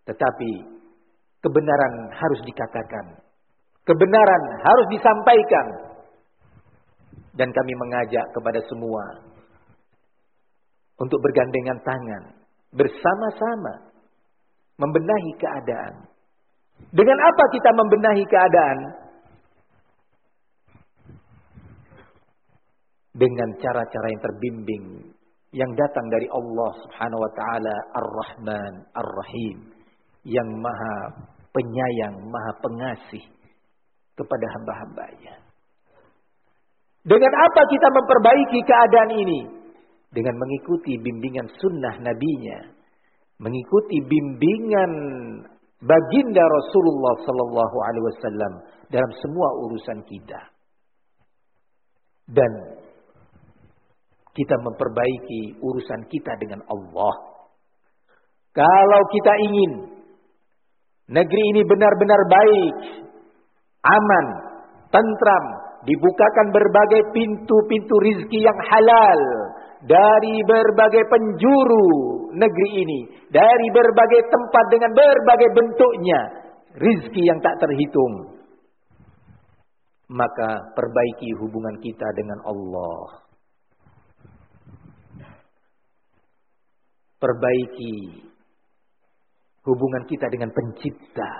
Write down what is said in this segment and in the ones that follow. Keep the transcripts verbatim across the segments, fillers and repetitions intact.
Tetapi kebenaran harus dikatakan. Kebenaran harus disampaikan. Dan kami mengajak kepada semua untuk bergandengan tangan, bersama-sama membenahi keadaan. Dengan apa kita membenahi keadaan? Dengan cara-cara yang terbimbing, yang datang dari Allah Subhanahu wa ta'ala Ar-Rahman Ar-Rahim, yang maha penyayang, maha pengasih kepada hamba-hambanya. Dengan apa kita memperbaiki keadaan ini? Dengan mengikuti bimbingan sunnah nabinya, mengikuti bimbingan baginda Rasulullah sallallahu alaihi wasallam dalam semua urusan kita. Dan kita memperbaiki urusan kita dengan Allah. Kalau kita ingin negeri ini benar-benar baik, aman, tentram, dibukakan berbagai pintu-pintu rizki yang halal dari berbagai penjuru negeri ini, dari berbagai tempat dengan berbagai bentuknya, rizki yang tak terhitung. Maka perbaiki hubungan kita dengan Allah. Perbaiki hubungan kita dengan Pencipta.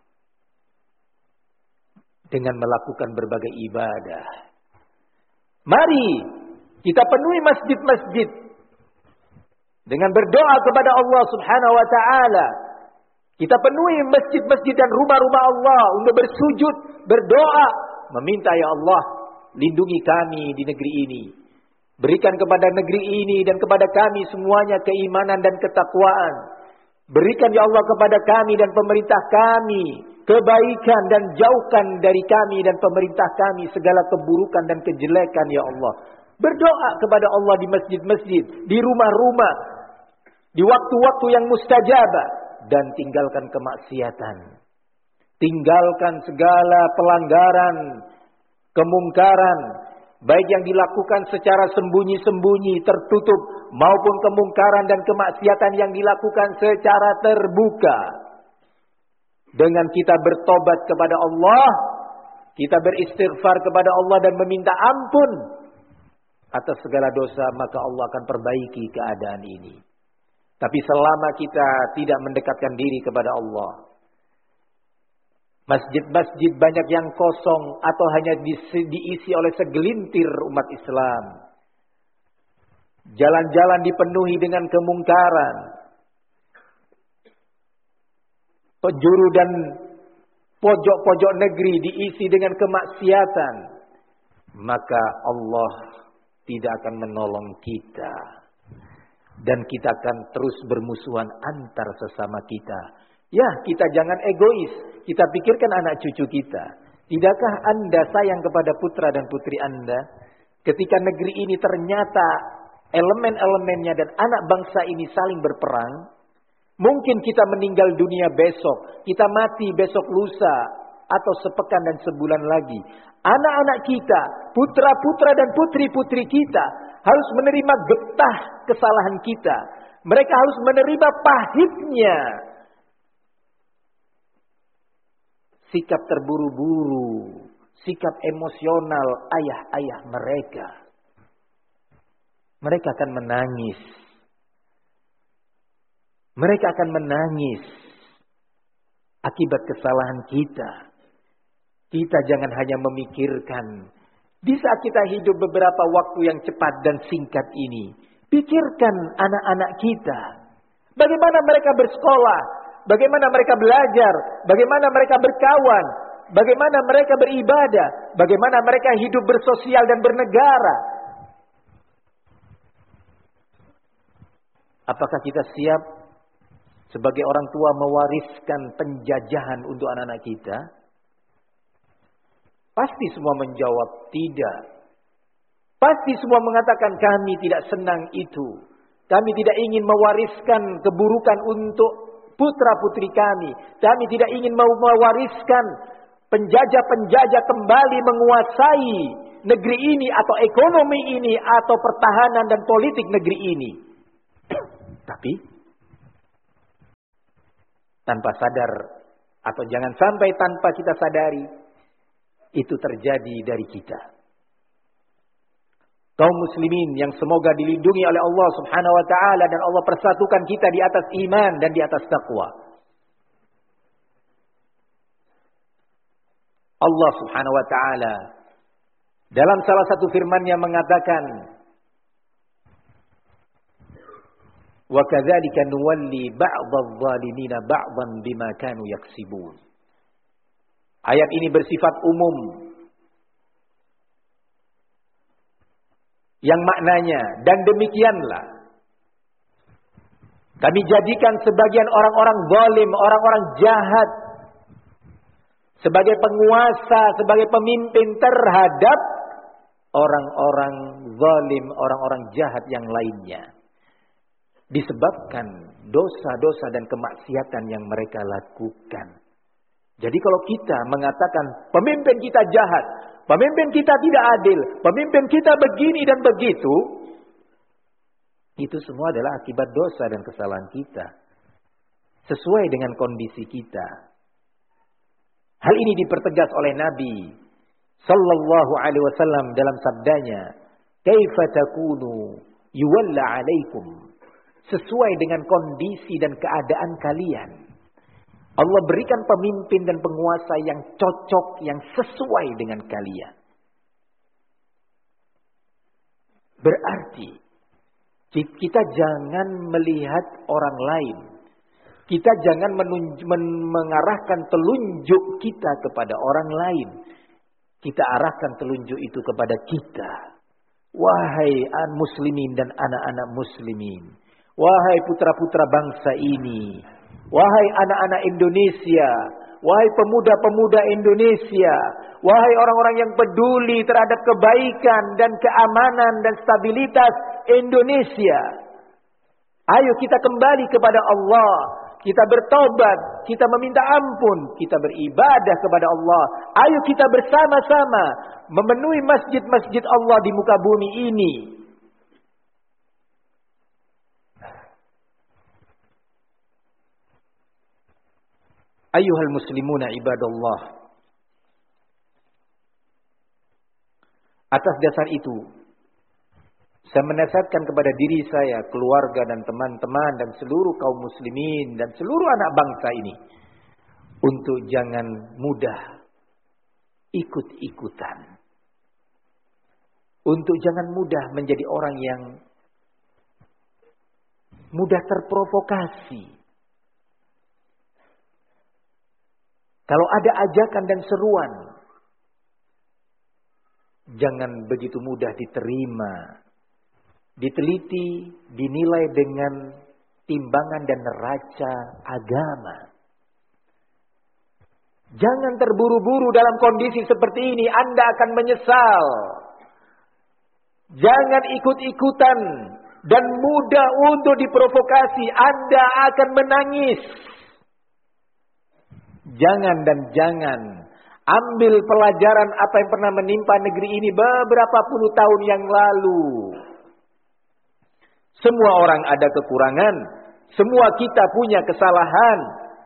Dengan melakukan berbagai ibadah. Mari kita penuhi masjid-masjid dengan berdoa kepada Allah Subhanahu wa ta'ala. Kita penuhi masjid-masjid dan rumah-rumah Allah untuk bersujud, berdoa, meminta, ya Allah, lindungi kami di negeri ini. Berikan kepada negeri ini dan kepada kami semuanya keimanan dan ketakwaan. Berikan, ya Allah, kepada kami dan pemerintah kami kebaikan, dan jauhkan dari kami dan pemerintah kami segala keburukan dan kejelekan, ya Allah. Berdoa kepada Allah di masjid-masjid, di rumah-rumah, di waktu-waktu yang mustajabah, dan tinggalkan kemaksiatan. Tinggalkan segala pelanggaran, kemungkaran, baik yang dilakukan secara sembunyi-sembunyi, tertutup, maupun kemungkaran dan kemaksiatan yang dilakukan secara terbuka. Dengan kita bertobat kepada Allah, kita beristighfar kepada Allah dan meminta ampun atas segala dosa, maka Allah akan perbaiki keadaan ini. Tapi selama kita tidak mendekatkan diri kepada Allah, masjid-masjid banyak yang kosong atau hanya diisi oleh segelintir umat Islam. Jalan-jalan dipenuhi dengan kemungkaran. Penjuru dan pojok-pojok negeri diisi dengan kemaksiatan. Maka Allah tidak akan menolong kita. Dan kita akan terus bermusuhan antar sesama kita. Ya, kita jangan egois. Kita pikirkan anak cucu kita. Tidakkah Anda sayang kepada putra dan putri Anda? Ketika negeri ini ternyata elemen-elemennya dan anak bangsa ini saling berperang. Mungkin kita meninggal dunia besok. Kita mati besok lusa. Atau sepekan dan sebulan lagi. Anak-anak kita, putra-putra dan putri-putri kita harus menerima getah kesalahan kita. Mereka harus menerima pahitnya sikap terburu-buru, sikap emosional ayah-ayah mereka. Mereka akan menangis. Mereka akan menangis akibat kesalahan kita. Kita jangan hanya memikirkan di saat kita hidup beberapa waktu yang cepat dan singkat ini. Pikirkan anak-anak kita. Bagaimana mereka bersekolah, bagaimana mereka belajar, bagaimana mereka berkawan, bagaimana mereka beribadah, bagaimana mereka hidup bersosial dan bernegara. Apakah kita siap sebagai orang tua mewariskan penjajahan untuk anak-anak kita? Pasti semua menjawab tidak. Pasti semua mengatakan kami tidak senang itu. Kami tidak ingin mewariskan keburukan untuk putra-putri kami. Kami tidak ingin mewariskan penjajah-penjajah kembali menguasai negeri ini atau ekonomi ini atau pertahanan dan politik negeri ini. Tapi tanpa sadar atau jangan sampai tanpa kita sadari itu terjadi dari kita. Kaum muslimin yang semoga dilindungi oleh Allah Subhanahu wa taala dan Allah persatukan kita di atas iman dan di atas taqwa. Allah Subhanahu wa taala dalam salah satu firman-Nya mengatakan, "Wa kadzalika nuwalli ba'dadh-dhalimina ba'dhan bima kanu yaksibun." Ayat ini bersifat umum, yang maknanya, dan demikianlah kami jadikan sebagian orang-orang zalim, orang-orang jahat, sebagai penguasa, sebagai pemimpin terhadap orang-orang zalim, orang-orang jahat yang lainnya. Disebabkan dosa-dosa dan kemaksiatan yang mereka lakukan. Jadi kalau kita mengatakan pemimpin kita jahat, pemimpin kita tidak adil, pemimpin kita begini dan begitu, itu semua adalah akibat dosa dan kesalahan kita. Sesuai dengan kondisi kita. Hal ini dipertegas oleh Nabi sallallahu alaihi wasallam dalam sabdanya, "Kaifa takunu yuwalla 'alaikum?" Sesuai dengan kondisi dan keadaan kalian. Allah berikan pemimpin dan penguasa yang cocok, yang sesuai dengan kalian. Berarti kita jangan melihat orang lain. Kita jangan menunj- men- mengarahkan telunjuk kita kepada orang lain. Kita arahkan telunjuk itu kepada kita. Wahai muslimin dan anak-anak muslimin. Wahai putra-putra bangsa ini. Wahai anak-anak Indonesia. Wahai pemuda-pemuda Indonesia. Wahai orang-orang yang peduli terhadap kebaikan dan keamanan dan stabilitas Indonesia. Ayo kita kembali kepada Allah. Kita bertobat. Kita meminta ampun. Kita beribadah kepada Allah. Ayo kita bersama-sama memenuhi masjid-masjid Allah di muka bumi ini. Ayyuhal muslimuna ibadallah. Atas dasar itu, saya menasihatkan kepada diri saya, keluarga dan teman-teman dan seluruh kaum muslimin dan seluruh anak bangsa ini untuk jangan mudah ikut-ikutan. Untuk jangan mudah menjadi orang yang mudah terprovokasi. Kalau ada ajakan dan seruan, jangan begitu mudah diterima. Diteliti, dinilai dengan timbangan dan neraca agama. Jangan terburu-buru dalam kondisi seperti ini, Anda akan menyesal. Jangan ikut-ikutan dan mudah untuk diprovokasi, Anda akan menangis. Jangan dan jangan ambil pelajaran apa yang pernah menimpa negeri ini beberapa puluh tahun yang lalu. Semua orang ada kekurangan. Semua kita punya kesalahan.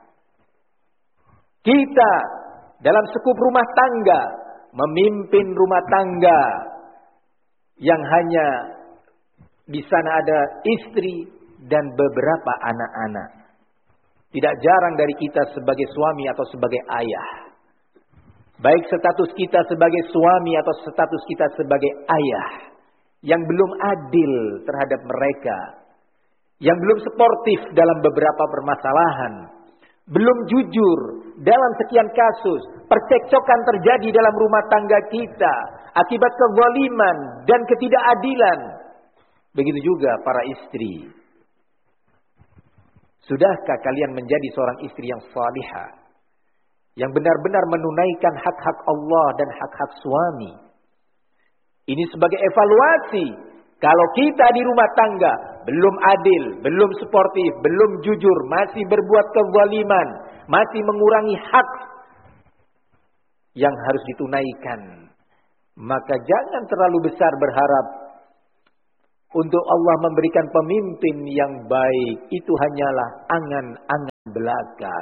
Kita dalam sekup rumah tangga, memimpin rumah tangga yang hanya di sana ada istri dan beberapa anak-anak. Tidak jarang dari kita sebagai suami atau sebagai ayah. Baik status kita sebagai suami atau status kita sebagai ayah. Yang belum adil terhadap mereka. Yang belum sportif dalam beberapa permasalahan. Belum jujur dalam sekian kasus. Percekcokan terjadi dalam rumah tangga kita. Akibat kezaliman dan ketidakadilan. Begitu juga para istri. Sudahkah kalian menjadi seorang istri yang salihah? Yang benar-benar menunaikan hak-hak Allah dan hak-hak suami. Ini sebagai evaluasi. Kalau kita di rumah tangga belum adil, belum sportif, belum jujur, masih berbuat kezaliman, masih mengurangi hak yang harus ditunaikan, maka jangan terlalu besar berharap untuk Allah memberikan pemimpin yang baik, itu hanyalah angan-angan belaka.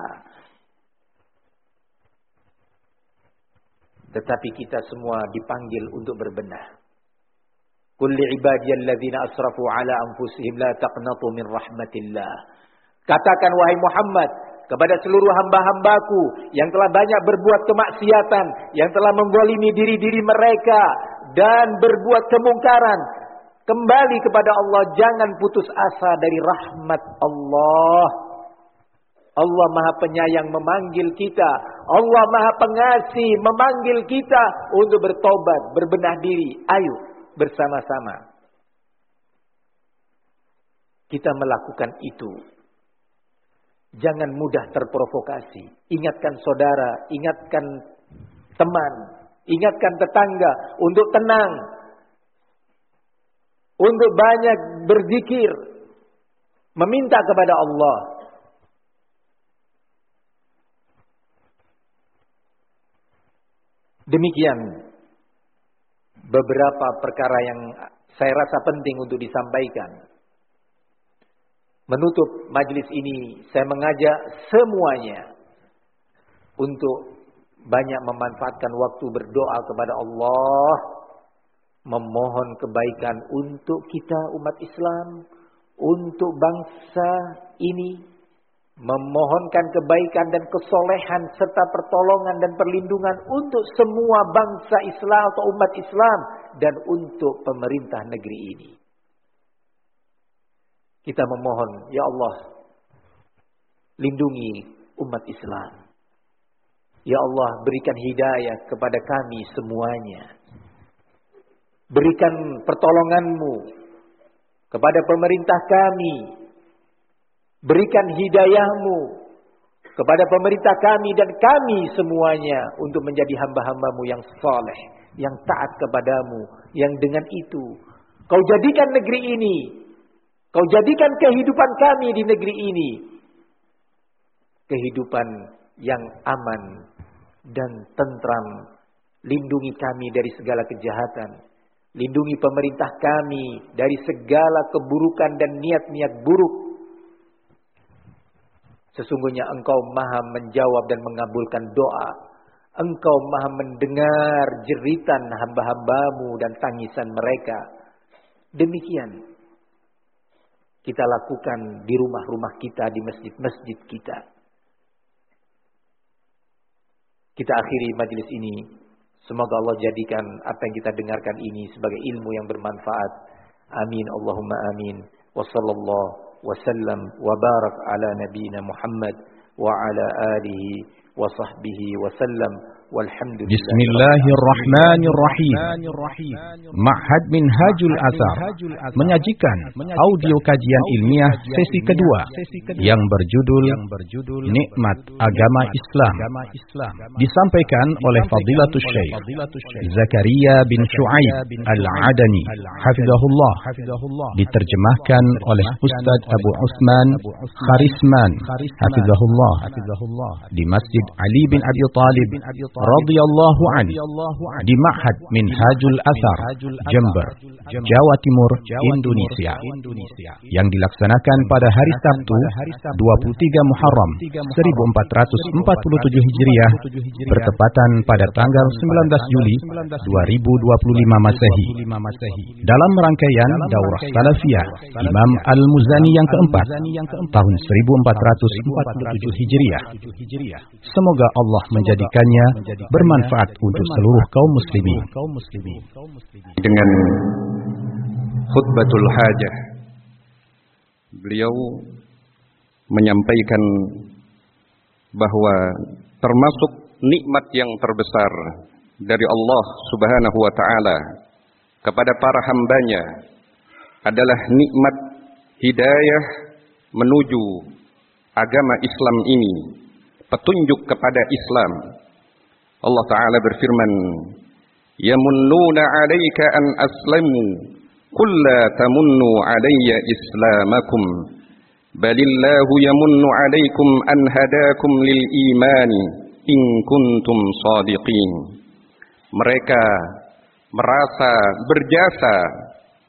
Tetapi kita semua dipanggil untuk berbenah. Qul li'ibadiyalladzina asrafu ala anfusihim la taqnatu min rahmatillah. Katakan wahai Muhammad kepada seluruh hamba-hambaku yang telah banyak berbuat kemaksiatan, yang telah menggolimi diri-diri mereka dan berbuat kemungkaran, kembali kepada Allah, jangan putus asa dari rahmat Allah. Allah Maha Penyayang memanggil kita. Allah Maha Pengasih memanggil kita untuk bertobat, berbenah diri. Ayo bersama-sama kita melakukan itu. Jangan mudah terprovokasi. Ingatkan saudara, ingatkan teman, ingatkan tetangga untuk tenang, untuk banyak berzikir, meminta kepada Allah. Demikian beberapa perkara yang saya rasa penting untuk disampaikan. Menutup majlis ini, saya mengajak semuanya untuk banyak memanfaatkan waktu berdoa kepada Allah, memohon kebaikan untuk kita umat Islam, untuk bangsa ini, memohonkan kebaikan dan kesolehan serta pertolongan dan perlindungan untuk semua bangsa Islam atau umat Islam dan untuk pemerintah negeri ini. Kita memohon, ya Allah, lindungi umat Islam. Ya Allah, berikan hidayah kepada kami semuanya. Berikan pertolongan-Mu kepada pemerintah kami. Berikan hidayah-Mu kepada pemerintah kami dan kami semuanya untuk menjadi hamba-hamba-Mu yang saleh, yang taat kepadamu, yang dengan itu Kau jadikan negeri ini, Kau jadikan kehidupan kami di negeri ini kehidupan yang aman dan tentram. Lindungi kami dari segala kejahatan. Lindungi pemerintah kami dari segala keburukan dan niat-niat buruk. Sesungguhnya Engkau Maha menjawab dan mengabulkan doa. Engkau Maha mendengar jeritan hamba-hambamu dan tangisan mereka. Demikian kita lakukan di rumah-rumah kita, di masjid-masjid kita. Kita akhiri majlis ini. Semoga Allah jadikan apa yang kita dengarkan ini sebagai ilmu yang bermanfaat. Amin. Allahumma amin. Wa sallallahu wa sallam wa barak ala nabiyina Muhammad wa ala alihi wa sahbihi wa sallam. Walhamdulillah. Bismillahirrahmanirrahim. Ma'had Minhajul Athar menyajikan audio kajian ilmiah sesi kedua yang berjudul Nikmat Agama Islam, disampaikan oleh Fadilatul Syekh Zakaria bin Syuaib Al-Adani hafizahullah, diterjemahkan oleh Ustaz Abu Utsman Kharisman hafizahullah di Masjid Ali bin Abi Thalib radhiyallahu anhu di Ma'had Minhajul Athar, Jember, Jawa Timur, Indonesia, yang dilaksanakan pada hari Sabtu dua puluh tiga Muharram seribu empat ratus empat puluh tujuh Hijriah bertepatan pada tanggal sembilan belas Juli dua ribu dua puluh lima Masehi, dalam rangkaian Daurah Salafiyah Imam Al-Muzani yang keempat tahun seribu empat ratus empat puluh tujuh Hijriah. Semoga Allah menjadikannya bermanfaat untuk seluruh kaum muslimin. Dengan khutbatul hajah, beliau menyampaikan bahwa termasuk nikmat yang terbesar dari Allah Subhanahu wa ta'ala kepada para hambanya adalah nikmat hidayah menuju agama Islam ini, petunjuk kepada Islam. Allah Ta'ala berfirman, yamunnuna 'alaika an aslamu qul la tamunnu 'alayya islamakum balillahu yamunnu 'alaykum an hadakum lil imani in kuntum shadiqin. Mereka merasa berjasa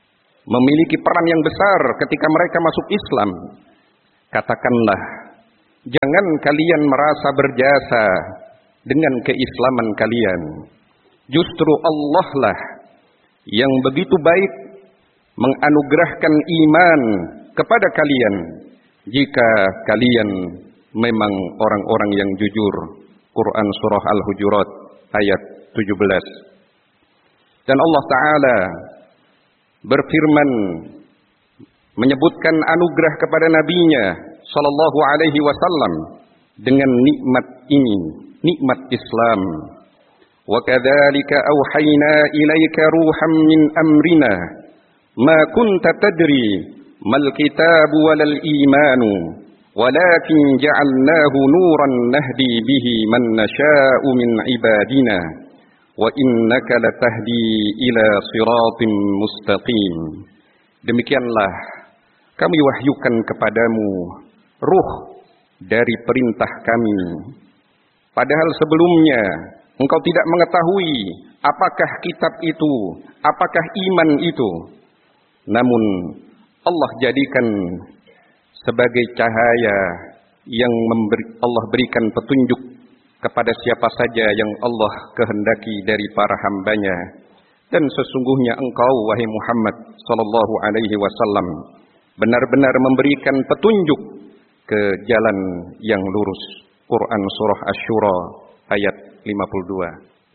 memiliki peran yang besar ketika mereka masuk Islam. Katakanlah, jangan kalian merasa berjasa dengan keislaman kalian. Justru Allah lah yang begitu baik menganugerahkan iman kepada kalian jika kalian memang orang-orang yang jujur. Quran surah Al-Hujurat ayat tujuh belas. Dan Allah Ta'ala berfirman menyebutkan anugerah kepada nabinya sallallahu alaihi wasallam dengan nikmat ini, nikmat Islam. Wa kadzalika auhayna ilaika ruham min amrina ma kunta tadri mal kitabu walal imanu walakin ja'alnahu nuran nahdi bihi man nasha'u min ibadina wa innaka latahdi ila siratim mustaqim. Demikianlah kami wahyukan kepadamu ruh dari perintah kami, padahal sebelumnya engkau tidak mengetahui apakah kitab itu, apakah iman itu. Namun Allah jadikan sebagai cahaya yang memberi, Allah berikan petunjuk kepada siapa saja yang Allah kehendaki dari para hambanya. Dan sesungguhnya engkau wahai Muhammad sallallahu alaihi wasallam benar-benar memberikan petunjuk ke jalan yang lurus. Quran surah Asy-Syura ayat lima puluh dua.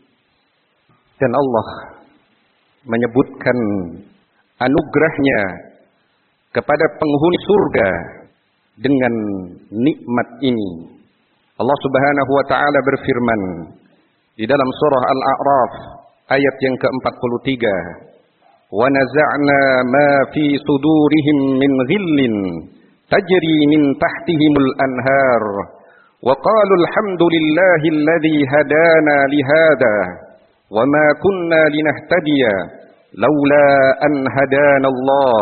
Dan Allah menyebutkan anugerahnya kepada penghuni surga dengan nikmat ini. Allah Subhanahu wa taala berfirman di dalam surah Al-A'raf ayat yang ke empat puluh tiga, "Wa naza'na ma fi sudurihim min ghillin tajri min tahtihimul anhar wa qalu alhamdulillahi alladhi hadana li hadha wa ma kunna linahtadiya laula an hadana Allah."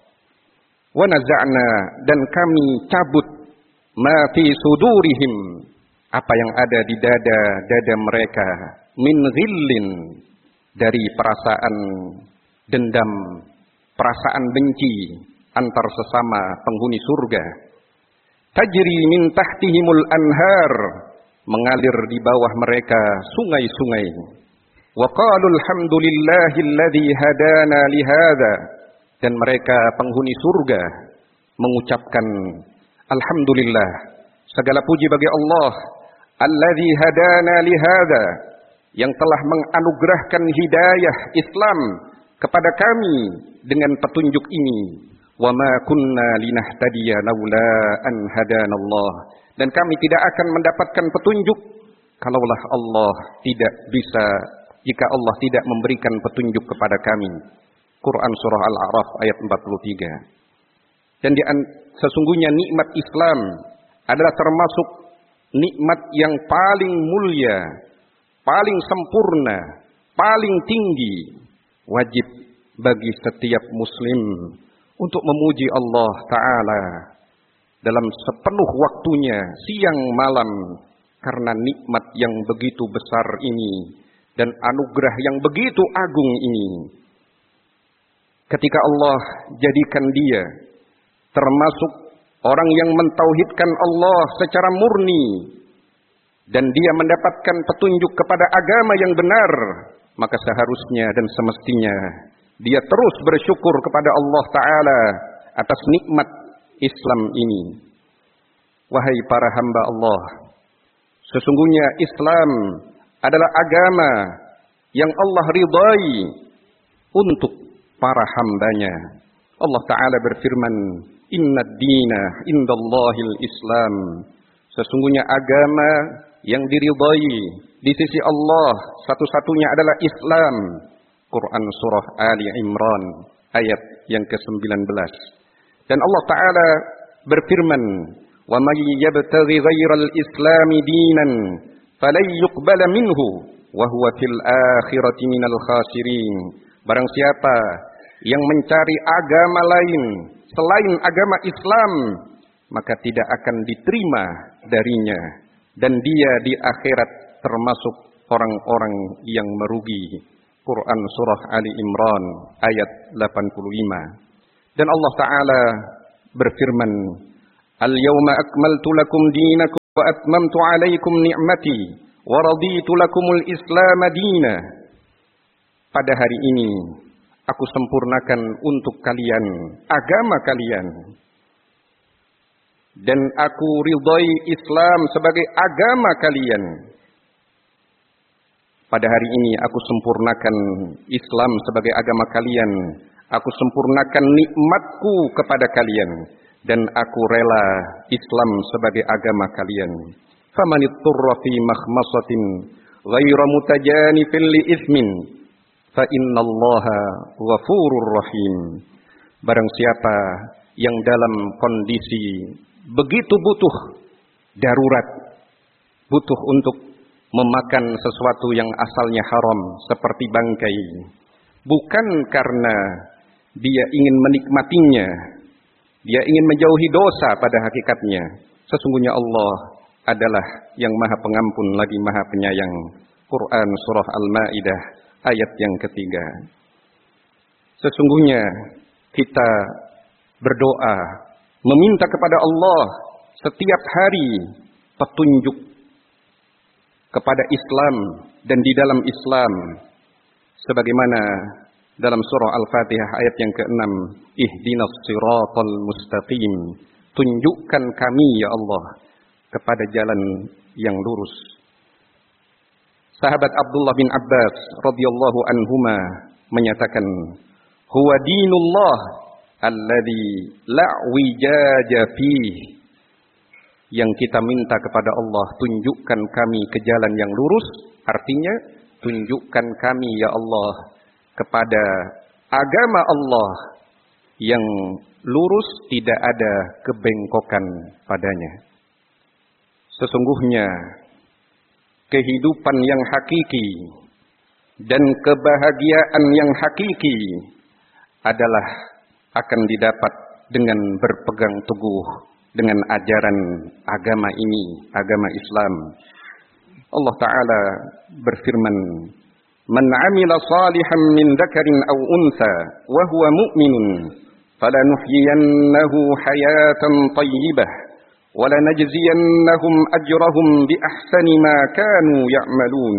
Wa naza'na, dan kami cabut ma fi sudurihim, apa yang ada di dada-dada mereka, min ghillin, dari perasaan dendam, perasaan benci antar sesama penghuni surga. Tajri min tahtihimul anhar, mengalir di bawah mereka sungai-sungai. Wa qalu alhamdulillahilladzi hadana li hadza, dan mereka penghuni surga mengucapkan alhamdulillah, segala puji bagi Allah, alladzi hadana li hadza, yang telah menganugerahkan hidayah Islam kepada kami dengan petunjuk ini. Wa ma kunna linahtadiya laula an hadanallah, dan kami tidak akan mendapatkan petunjuk kalaulah Allah tidak bisa, jika Allah tidak memberikan petunjuk kepada kami. Quran surah Al-A'raf ayat empat puluh tiga. Dan di, sesungguhnya nikmat Islam adalah termasuk nikmat yang paling mulia, paling sempurna, paling tinggi. Wajib bagi setiap muslim untuk memuji Allah Ta'ala dalam sepenuh waktunya, siang malam, karena nikmat yang begitu besar ini dan anugerah yang begitu agung ini. Ketika Allah jadikan dia termasuk orang yang mentauhidkan Allah secara murni dan dia mendapatkan petunjuk kepada agama yang benar, maka seharusnya dan semestinya dia terus bersyukur kepada Allah Ta'ala atas nikmat Islam ini. Wahai para hamba Allah, sesungguhnya Islam adalah agama yang Allah ridai untuk para hambanya. Allah Ta'ala berfirman, "Inna ad-dina indallahil Islam." Sesungguhnya agama yang diridai di sisi Allah satu-satunya adalah Islam. Quran surah Ali Imran ayat yang ke sembilan belas. Dan Allah Ta'ala berfirman, "Wa may yabtaghi ghairal islami dinan falan yuqbala minhu wa huwa fil akhirati minal khasirin." Barang siapa yang mencari agama lain selain agama Islam, maka tidak akan diterima darinya, dan dia di akhirat termasuk orang-orang yang merugi. Quran surah Ali Imran ayat delapan puluh lima. Dan Allah Ta'ala berfirman, Al-yawma akmaltu lakum dinakum wa atmamtu alaikum ni'mati wa raditu lakumul islam dina. Pada hari ini aku sempurnakan untuk kalian agama kalian, dan aku ridhai Islam sebagai agama kalian. Pada hari ini aku sempurnakan Islam sebagai agama kalian. Aku sempurnakan nikmatku kepada kalian, dan aku rela Islam sebagai agama kalian. Famanitturra fi makhmasatin ghaira mutajanifin li itsmin fa innallaha ghafurur rahim. Barang siapa yang dalam kondisi begitu butuh darurat, butuh untuk memakan sesuatu yang asalnya haram seperti bangkai, bukan karena dia ingin menikmatinya, dia ingin menjauhi dosa, pada hakikatnya sesungguhnya Allah adalah yang Maha Pengampun lagi Maha Penyayang. Quran surah Al-Maidah ayat yang ketiga. Sesungguhnya kita berdoa meminta kepada Allah setiap hari petunjuk kepada Islam dan di dalam Islam, sebagaimana dalam surah Al-Fatihah ayat yang keenam, ihdinas siratal mustaqim, tunjukkan kami ya Allah kepada jalan yang lurus. Sahabat Abdullah bin Abbas radhiyallahu anhuma menyatakan, huwa dinullah alladzi la wijaja fihi. Yang kita minta kepada Allah, tunjukkan kami ke jalan yang lurus, artinya tunjukkan kami ya Allah kepada agama Allah yang lurus, tidak ada kebengkokan padanya. Sesungguhnya kehidupan yang hakiki dan kebahagiaan yang hakiki adalah akan didapat dengan berpegang teguh dengan ajaran agama ini, agama Islam. Allah Ta'ala berfirman, Man amila salihan min dzakarin aw untha wa huwa mu'minun falanuhyiyannahu hayatan thayyibah wa lanajziyannahum ajrahum bi ahsani ma kanu ya'malun.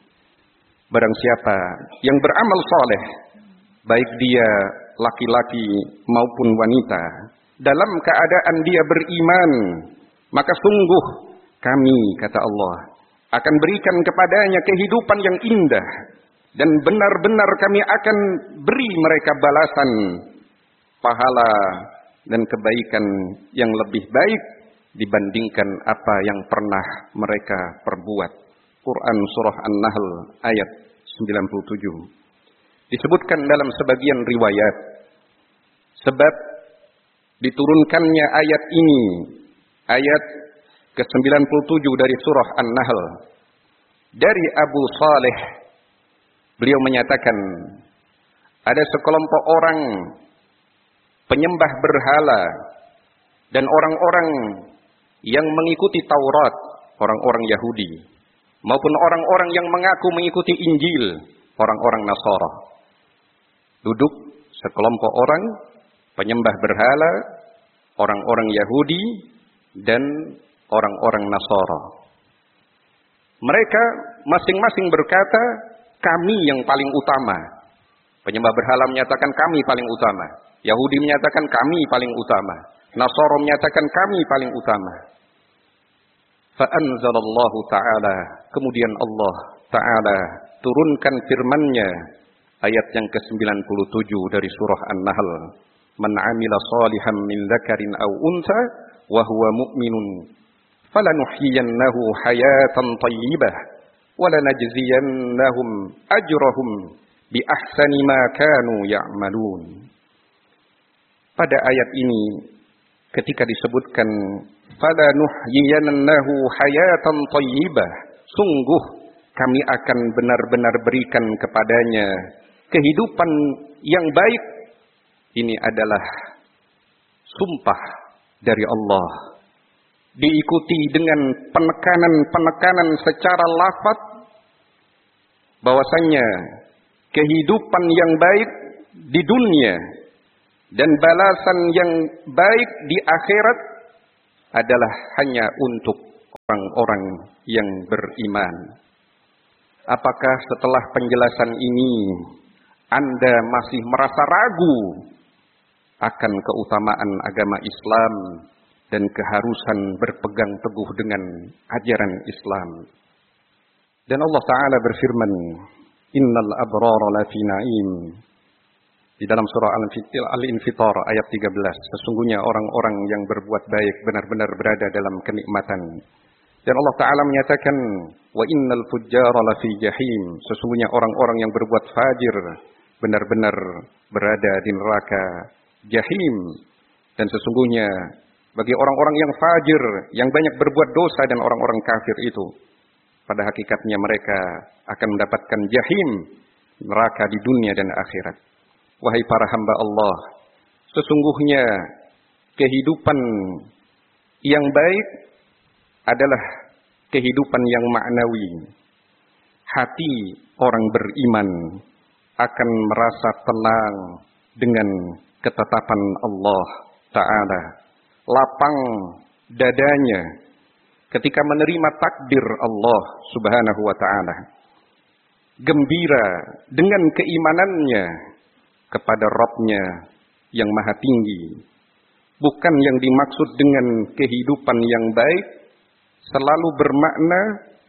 Barang siapa yang beramal saleh, baik dia laki-laki maupun wanita, dalam keadaan dia beriman, maka sungguh kami, kata Allah, akan berikan kepadanya kehidupan yang indah, dan benar-benar kami akan beri mereka balasan pahala dan kebaikan yang lebih baik dibandingkan apa yang pernah mereka perbuat. Quran surah An-Nahl ayat sembilan puluh tujuh. Disebutkan dalam sebagian riwayat, sebab diturunkannya ayat ini, ayat ke sembilan puluh tujuh dari surah An-Nahl, dari Abu Saleh, beliau menyatakan, ada sekelompok orang penyembah berhala dan orang-orang yang mengikuti Taurat, orang-orang Yahudi, maupun orang-orang yang mengaku mengikuti Injil, orang-orang Nasara. Duduk sekelompok orang penyembah berhala, orang-orang Yahudi, dan orang-orang Nasara. Mereka masing-masing berkata, kami yang paling utama. Penyembah berhala menyatakan kami paling utama. Yahudi menyatakan kami paling utama. Nasara menyatakan kami paling utama. Fa'anzalallahu ta'ala, kemudian Allah ta'ala turunkan firman-Nya, ayat yang ke sembilan puluh tujuh dari surah An-Nahl. Man amila salihan min dzakarin aw untha wa huwa mu'minun falanuhyiyannahu hayatan thayyibah wa lanajziyannahum ajrahum bi ahsani ma kanu ya'malun. Pada ayat ini ketika disebutkan falanuhyiyannahu hayatan thayyibah, sungguh kami akan benar-benar berikan kepadanya kehidupan yang baik. Ini adalah sumpah dari Allah, diikuti dengan penekanan-penekanan secara lafaz bahwasanya kehidupan yang baik di dunia dan balasan yang baik di akhirat adalah hanya untuk orang-orang yang beriman. Apakah setelah penjelasan ini Anda masih merasa ragu akan keutamaan agama Islam dan keharusan berpegang teguh dengan ajaran Islam? Dan Allah Ta'ala berfirman, Innal abrara lafi na'im. Di dalam surah Al-Infitar ayat tiga belas. Sesungguhnya orang-orang yang berbuat baik benar-benar berada dalam kenikmatan. Dan Allah Ta'ala menyatakan, Wa innal fujjara lafi jahim. Sesungguhnya orang-orang yang berbuat fajir benar-benar berada di neraka jahim. Dan sesungguhnya bagi orang-orang yang fajir, yang banyak berbuat dosa dan orang-orang kafir itu, pada hakikatnya mereka akan mendapatkan jahim, neraka di dunia dan akhirat. Wahai para hamba Allah, sesungguhnya kehidupan yang baik adalah kehidupan yang maknawi. Hati orang beriman akan merasa tenang dengan ketetapan Allah Ta'ala. Lapang dadanya ketika menerima takdir Allah Subhanahu wa Ta'ala. Gembira dengan keimanannya kepada Rabb-Nya yang maha tinggi. Bukan yang dimaksud dengan kehidupan yang baik selalu bermakna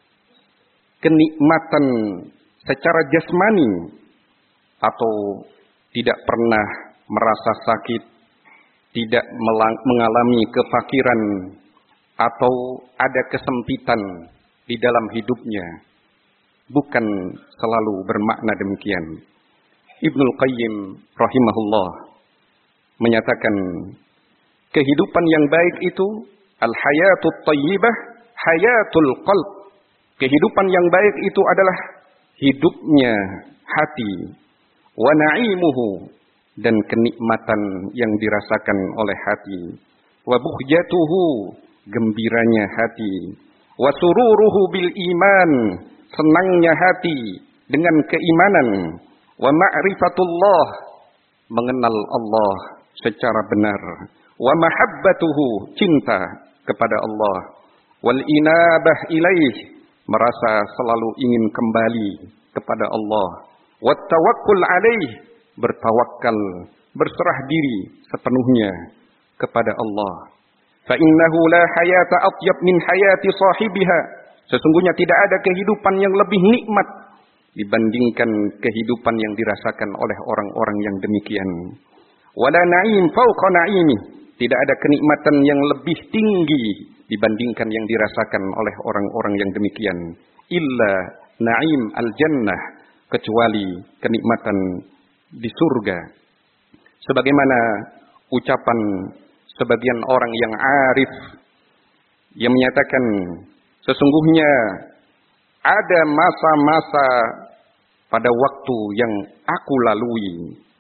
kenikmatan secara jasmani atau tidak pernah merasa sakit, tidak mengalami kefakiran atau ada kesempitan di dalam hidupnya. Bukan selalu bermakna demikian. Ibnul Qayyim rahimahullah menyatakan kehidupan yang baik itu al-hayatut thayyibah hayatul qalb. Kehidupan yang baik itu adalah hidupnya hati, wa na'imuhu, dan kenikmatan yang dirasakan oleh hati, wa buhjatuhu, gembiranya hati, wa sururuhu bil iman, senangnya hati dengan keimanan, wa ma'rifatullah, mengenal Allah secara benar, wa mahabbatuhu, cinta kepada Allah, wal inabah ilaih, merasa selalu ingin kembali kepada Allah, wat tawakkul alaih, bertawakal, berserah diri sepenuhnya kepada Allah. Fa innahu la hayata atyab min hayati sahibiha. Sesungguhnya tidak ada kehidupan yang lebih nikmat dibandingkan kehidupan yang dirasakan oleh orang-orang yang demikian. Wala na'im fauqa na'imi. Tidak ada kenikmatan yang lebih tinggi dibandingkan yang dirasakan oleh orang-orang yang demikian. Illa na'im al-jannah, kecuali kenikmatan di surga. Sebagaimana ucapan sebagian orang yang arif yang menyatakan, sesungguhnya ada masa-masa pada waktu yang aku lalui.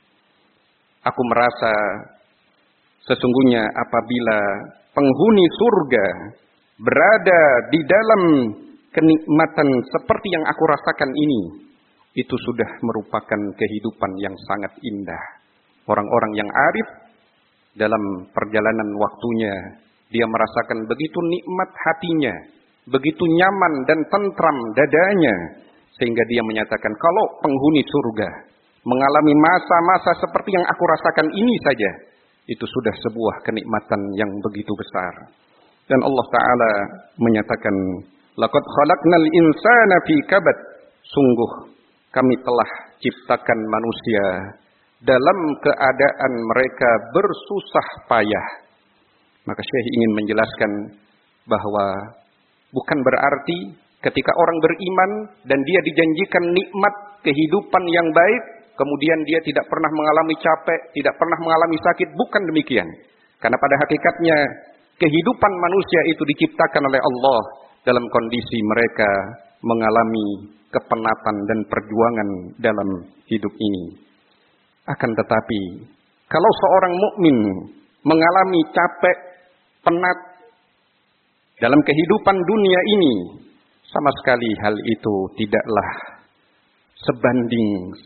Aku merasa sesungguhnya apabila penghuni surga berada di dalam kenikmatan seperti yang aku rasakan ini, itu sudah merupakan kehidupan yang sangat indah. Orang-orang yang arif dalam perjalanan waktunya, dia merasakan begitu nikmat hatinya, begitu nyaman dan tentram dadanya, sehingga dia menyatakan, kalau penghuni surga mengalami masa-masa seperti yang aku rasakan ini saja, itu sudah sebuah kenikmatan yang begitu besar. Dan Allah Ta'ala menyatakan, laqad khalaqnal insana fi kabad. Sungguh kami telah ciptakan manusia dalam keadaan mereka bersusah payah. Maka Syekh ingin menjelaskan bahwa bukan berarti ketika orang beriman dan dia dijanjikan nikmat kehidupan yang baik, kemudian dia tidak pernah mengalami capek, tidak pernah mengalami sakit. Bukan demikian. Karena pada hakikatnya kehidupan manusia itu diciptakan oleh Allah dalam kondisi mereka mengalami kepenatan dan perjuangan dalam hidup ini. Akan tetapi, kalau seorang mukmin mengalami capek, penat dalam kehidupan dunia ini, sama sekali hal itu tidaklah sebanding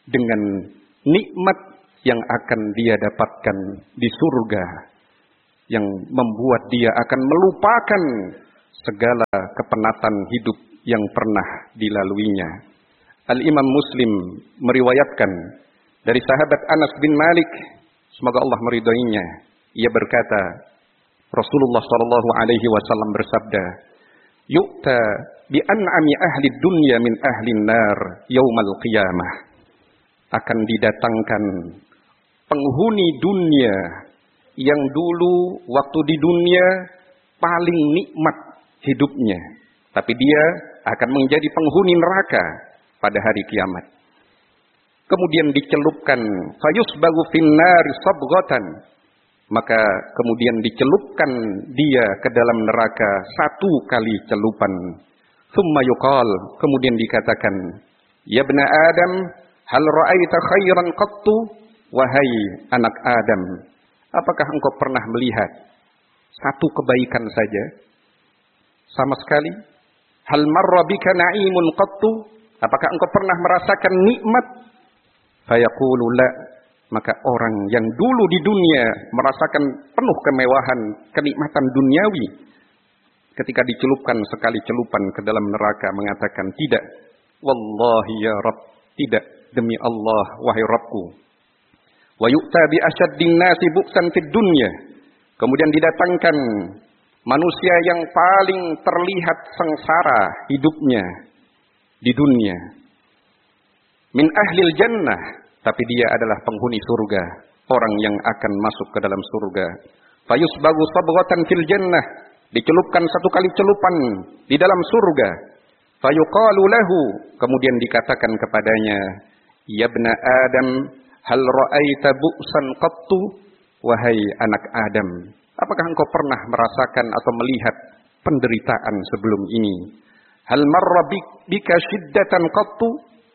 dengan nikmat yang akan dia dapatkan di surga, yang membuat dia akan melupakan segala kepenatan hidup yang pernah dilaluinya. Al-Imam Muslim meriwayatkan dari sahabat Anas bin Malik, semoga Allah meridhoinya, ia berkata, Rasulullah sallallahu alaihi wasallam bersabda, "Yu'ta bi an'ami ahli dunya min ahli nar yaumal qiyamah." Akan didatangkan penghuni dunia yang dulu waktu di dunia paling nikmat hidupnya, tapi dia akan menjadi penghuni neraka pada hari kiamat. Kemudian dicelupkan fayusbagu finnar sabghatan, maka kemudian dicelupkan dia ke dalam neraka satu kali celupan. Tsumma yuqal, kemudian dikatakan, ya bna Adam, hal ra'aita khairan qattu? Wahai anak Adam, apakah engkau pernah melihat satu kebaikan saja? Sama sekali. Hal marra bika na'imun qattu? Apakah engkau pernah merasakan nikmat? Fayaqulu la. Maka orang yang dulu di dunia merasakan penuh kemewahan, kenikmatan duniawi, ketika dicelupkan sekali celupan ke dalam neraka mengatakan, tidak. Wallahi ya Rabb, tidak, demi Allah wahai Rabbku. Wa yu'ta bi asyaddin nasi bu'san fid dunya. Kemudian didatangkan manusia yang paling terlihat sengsara hidupnya di dunia. Min ahlil jannah, tapi dia adalah penghuni surga, orang yang akan masuk ke dalam surga. Fayusbagu sabghatan fil jannah, dicelupkan satu kali celupan di dalam surga. Fayuqalu lahu, kemudian dikatakan kepadanya, ya bna Adam, hal ra'aita bu'san qattu? Wahai anak Adam, apakah engkau pernah merasakan atau melihat penderitaan sebelum ini? Hal marra bika syiddatan qattu?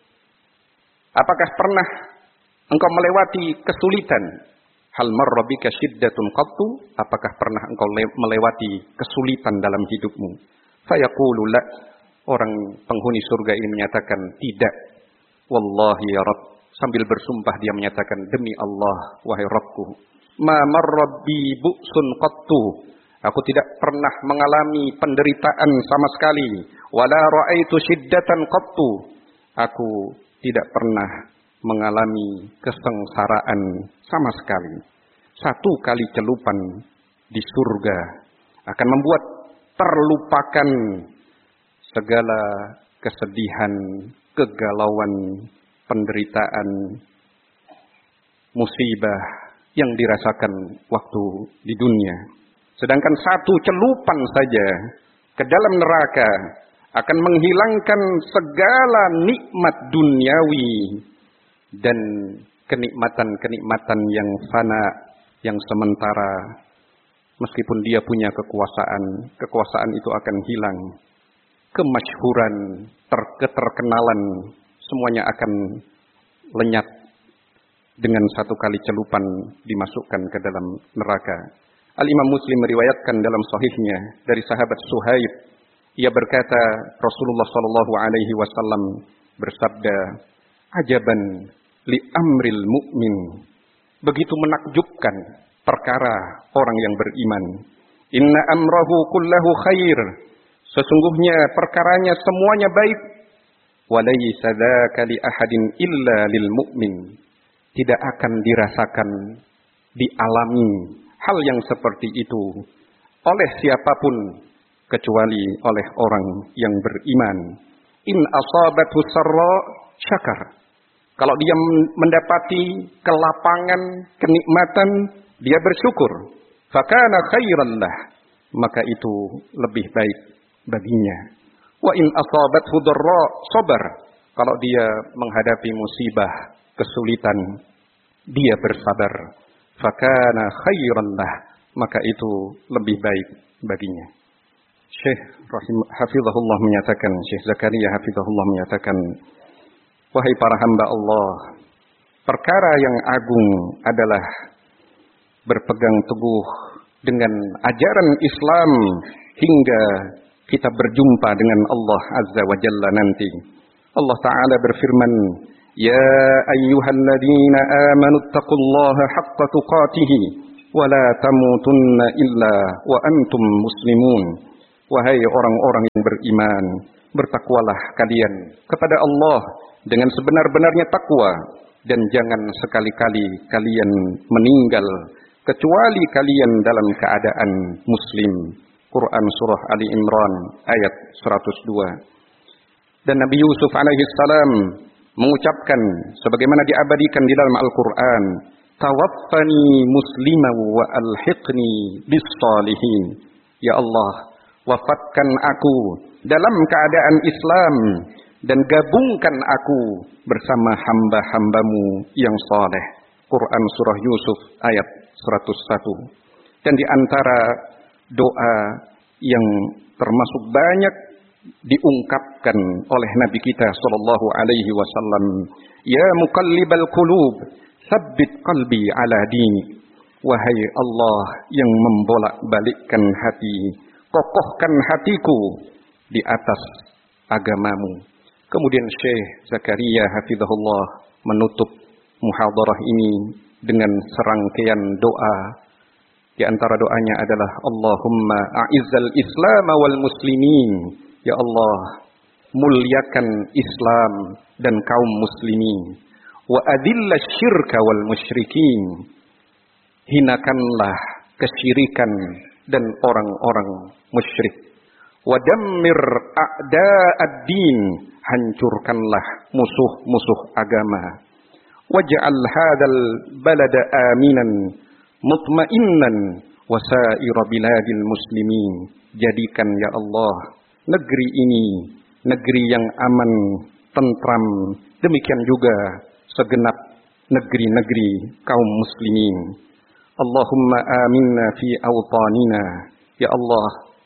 Apakah pernah engkau melewati kesulitan? Hal marra bika syiddatun qattu? Apakah pernah engkau melewati kesulitan dalam hidupmu? Fayaqulu la. Orang penghuni surga ini menyatakan tidak. Wallahi ya Rabb, sambil bersumpah dia menyatakan, demi Allah wahai Rabbku, ma marra bi bu'sun qattu. Aku tidak pernah mengalami penderitaan sama sekali. Wala ra'aitu syiddatan qattu. Aku tidak pernah mengalami kesengsaraan sama sekali. Satu kali celupan di surga akan membuat terlupakan segala kesedihan, kegalauan, penderitaan, musibah yang dirasakan waktu di dunia. Sedangkan satu celupan saja ke dalam neraka akan menghilangkan segala nikmat duniawi dan kenikmatan-kenikmatan yang fana, yang sementara. Meskipun dia punya kekuasaan, kekuasaan itu akan hilang. Kemasyhuran, keterkenalan, semuanya akan lenyap dengan satu kali celupan dimasukkan ke dalam neraka. Al-Imam Muslim meriwayatkan dalam sahihnya dari sahabat Suhaib, ia berkata, Rasulullah sallallahu alaihi wasallam bersabda, ajaban li amril mu'min. Begitu menakjubkan perkara orang yang beriman. Inna amrahu kullahu khair. Sesungguhnya perkaranya semuanya baik. Walaysa dzaka li ahadin illa lil mu'min. Tidak akan dirasakan, dialami hal yang seperti itu oleh siapapun kecuali oleh orang yang beriman. In asabathu sarra syakar. Kalau dia mendapati kelapangan, kenikmatan, dia bersyukur. Fakana khairan lah, maka itu lebih baik baginya. Wa in asabathu dharra sabar. Kalau dia menghadapi musibah, kesulitan, dia bersabar. Fakana khairan lah, maka itu lebih baik baginya. Syekh Rahim hafizahullah menyatakan, Syekh Zakaria hafizahullah menyatakan, wahai para hamba Allah, perkara yang agung adalah berpegang teguh dengan ajaran Islam hingga kita berjumpa dengan Allah Azza wa Jalla nanti. Allah Ta'ala berfirman, Ya ayyuhalladzina amanu taqullaha haqqa tuqatih wa la tamutunna illa wa antum muslimun. Wahai orang-orang yang beriman, bertakwalah kalian kepada Allah dengan sebenar-benarnya takwa, dan jangan sekali-kali kalian meninggal kecuali kalian dalam keadaan muslim. Quran surah Ali Imran ayat seratus dua. Dan Nabi Yusuf alaihi salam mengucapkan sebagaimana diabadikan di dalam Al-Qur'an, tawaffani musliman wa alhiqni bis salihin. Ya Allah, wafatkan aku dalam keadaan Islam dan gabungkan aku bersama hamba-hambamu yang saleh. Quran surah Yusuf ayat seratus satu. Dan di antara doa yang termasuk banyak diungkapkan oleh Nabi kita sallallahu alaihi wasallam, ya muqallibal qulub, tsabbit qalbi ala dinik. Wahai Allah yang membolak-balikkan hati, kokohkan hatiku di atas agamamu. Kemudian Syekh Zakaria hafizahullah menutup muhadarah ini dengan serangkaian doa. Di antara doanya adalah Allahumma a'izzal Islam wal muslimin. Ya Allah, muliakan Islam dan kaum muslimin. Wa adillash syirka wal musyrikin. Hinakanlah kesyirikan dan orang-orang musyrik. Wa dammir a'da'ad-din. Hancurkanlah musuh-musuh agama. Waj'al hadzal balada aminan mutmainnan wa sa'ira biladil muslimin. Jadikan ya Allah negeri ini negeri yang aman, tentram, demikian juga segenap negeri-negeri kaum muslimin. Allahumma aminna fi awtanina. Ya Allah,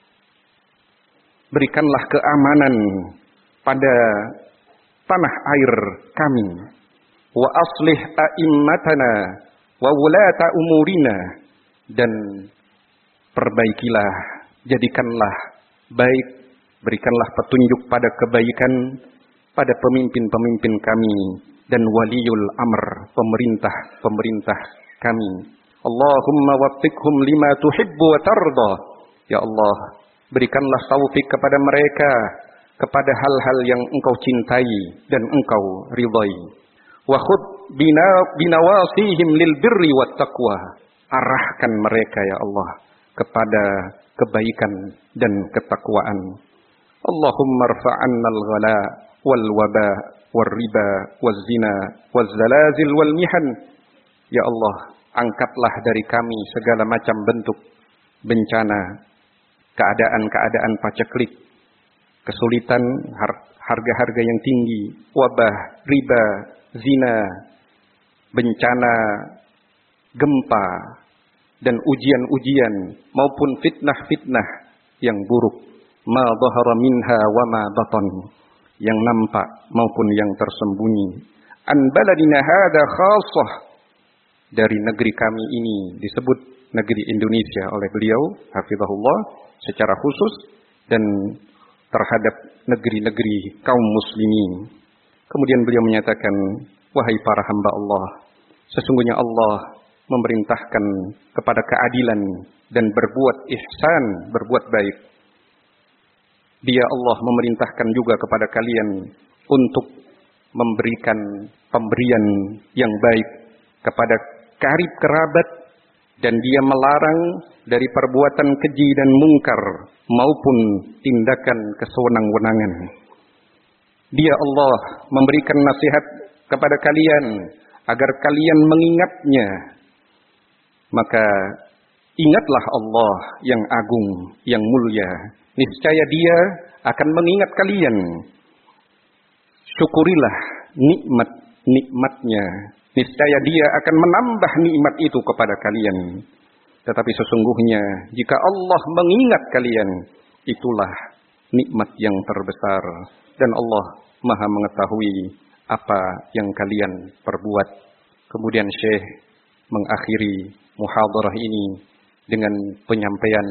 berikanlah keamanan pada tanah air kami. Wa aslih a'immatana wa wulata umurina. Dan perbaikilah, jadikanlah baik, berikanlah petunjuk pada kebaikan pada pemimpin-pemimpin kami dan waliul amr, pemerintah-pemerintah kami. Allahumma waffiqhum lima tuhibbu wa tarda. Ya Allah, berikanlah taufik kepada mereka kepada hal-hal yang Engkau cintai dan Engkau ridai. Wa khud bina binawasihim lil birri wat taqwa. Arahkan mereka ya Allah kepada kebaikan dan ketakwaan. Allahumma rfa'anna al-ghala wal waba wal riba wal zina wal zalazil wal mihan. Ya Allah, angkatlah dari kami segala macam bentuk bencana, keadaan-keadaan paceklik, kesulitan, harga-harga yang tinggi, wabah, riba, zina, bencana, gempa, dan ujian-ujian maupun fitnah-fitnah yang buruk. Ma dhahara minha wa ma batan, yang nampak maupun yang tersembunyi. An baladina hadza khassah, dari negeri kami ini disebut negeri Indonesia oleh beliau hafizahullah secara khusus, dan terhadap negeri-negeri kaum muslimin. Kemudian beliau menyatakan, wahai para hamba Allah, sesungguhnya Allah memerintahkan kepada keadilan dan berbuat ihsan, berbuat baik. Dia Allah memerintahkan juga kepada kalian untuk memberikan pemberian yang baik kepada karib kerabat, dan dia melarang dari perbuatan keji dan mungkar maupun tindakan kesewenang-wenangan. Dia Allah memberikan nasihat kepada kalian agar kalian mengingatnya. Maka ingatlah Allah yang agung, yang mulia. Niscaya Dia akan mengingat kalian. Syukurilah nikmat-nikmatnya. Niscaya Dia akan menambah nikmat itu kepada kalian. Tetapi sesungguhnya jika Allah mengingat kalian, itulah nikmat yang terbesar. Dan Allah Maha mengetahui apa yang kalian perbuat. Kemudian Syekh mengakhiri muhadarah ini dengan penyampaian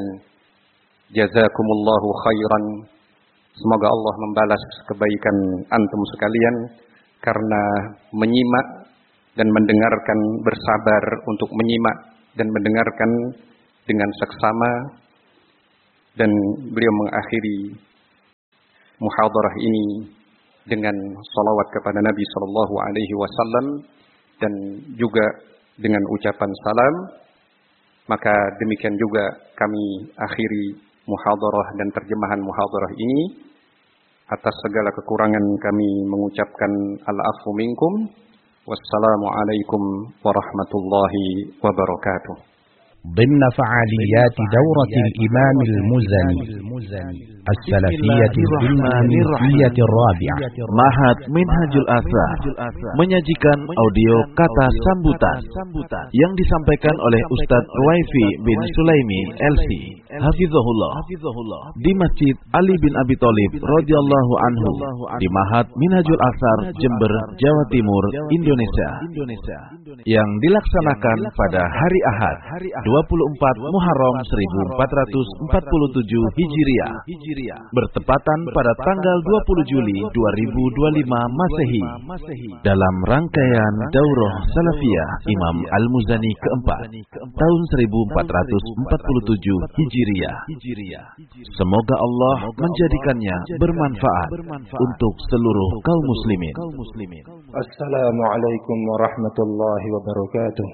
jazakumullahu khairan. Semoga Allah membalas kebaikan antum sekalian. karena menyimak dan mendengarkan, bersabar untuk menyimak dan mendengarkan dengan seksama, dan beliau mengakhiri muhadarah ini dengan salawat kepada Nabi sallallahu alaihi wasallam dan juga dengan ucapan salam. Maka demikian juga kami akhiri muhadarah dan terjemahan muhadarah ini. Atas segala kekurangan kami mengucapkan al-afu minkum. Wassalamualaikum warahmatullahi wabarakatuh. ضمن فعاليات دورة الإمام المزني السلفية الإندونيسية الرابعة. Mahad Minhajul Athar menyajikan audio kata sambutan yang disampaikan oleh Ustadz Ruwaifi bin Sulaimi L C Hafizahullah di Masjid Ali bin Abi Thalib radhiyallahu anhu di Mahad Minhajul Athar, Jember, Jawa Timur, Indonesia, yang dilaksanakan pada hari Ahad dua puluh empat Muharram seribu empat ratus empat puluh tujuh Hijriah bertepatan pada tanggal dua puluh Juli dua ribu dua puluh lima Masehi, dalam rangkaian Daurah Salafiyah Imam Al-Muzani keempat tahun seribu empat ratus empat puluh tujuh Hijriah. Semoga Allah menjadikannya bermanfaat untuk seluruh kaum muslimin. Assalamualaikum warahmatullahi wabarakatuh.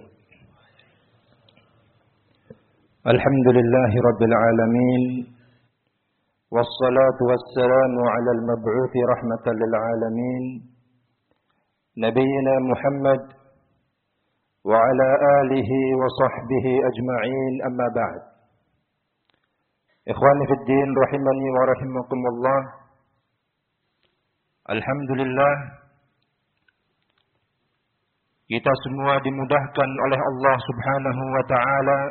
Alhamdulillahi rabbil alamin. Wassalatu wassalamu ala al-mab'uthi rahmatan lil alamin. Nabiyyina Muhammad wa ala alihi wa sahbihi ajma'in, amma ba'd. Ikhwani fid din rahimani wa rahimakumullah. Alhamdulillah, kita semua dimudahkan oleh Allah Subhanahu wa taala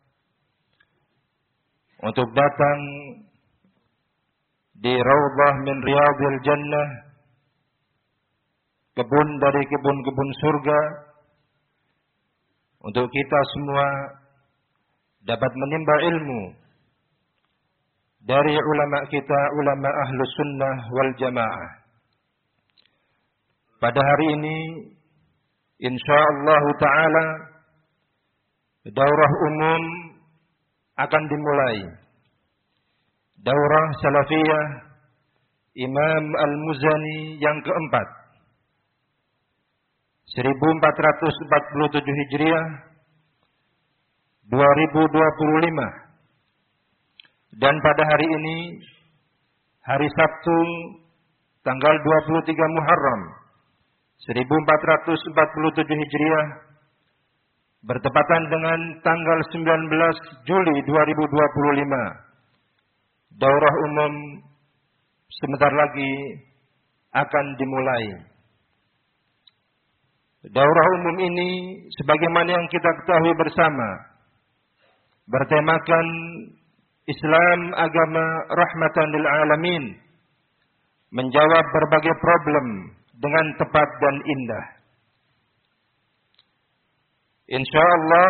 untuk datang di Raudhah min Riyadhil Jannah, kebun dari kebun-kebun surga, untuk kita semua dapat menimba ilmu dari ulama kita, ulama Ahlus Sunnah wal Jamaah. Pada hari ini insyaallah taala daurah umum akan dimulai. Daurah Salafiyah Imam Al-Muzani yang keempat, seribu empat ratus empat puluh tujuh Hijriah, dua ribu dua puluh lima. Dan pada hari ini, hari Sabtu, tanggal dua puluh tiga Muharram, seribu empat ratus empat puluh tujuh Hijriah, bertepatan dengan tanggal sembilan belas Juli dua ribu dua puluh lima. Daurah umum sebentar lagi akan dimulai. Daurah umum ini, sebagaimana yang kita ketahui bersama, bertemakan Islam agama rahmatan lil alamin, menjawab berbagai problem dengan tepat dan indah. Insyaallah